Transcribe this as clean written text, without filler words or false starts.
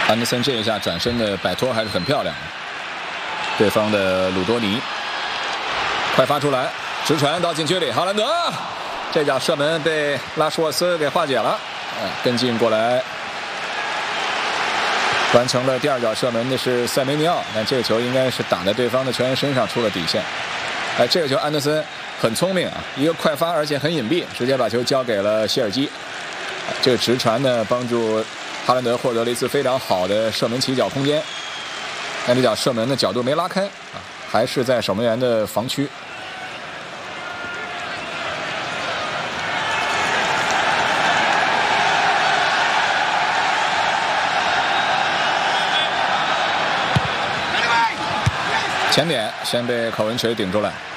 安德森这一下转身的摆脱还是很漂亮。对方的鲁多尼快发出来，直传到禁区里，哈兰德这脚射门被拉什沃斯给化解了。跟进过来，完成了第二脚射门的是塞梅尼奥，但这个球应该是打在对方的球员身上出了底线。这个球安德森很聪明啊，一个快发而且很隐蔽，直接把球交给了希尔基。这个直传呢，帮助哈兰德获得了一次非常好的射门起脚空间，但这脚射门的角度没拉开还是在守门员的防区。前点先被考文垂顶出来。